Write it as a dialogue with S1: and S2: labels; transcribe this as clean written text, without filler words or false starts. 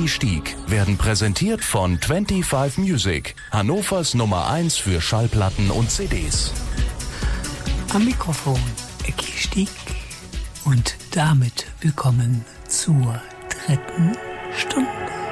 S1: Ecki Stieg werden präsentiert von 25 Music, Hannovers Nummer 1 für Schallplatten und CDs.
S2: Am Mikrofon Ecki Stieg und damit willkommen zur 3. Stunde.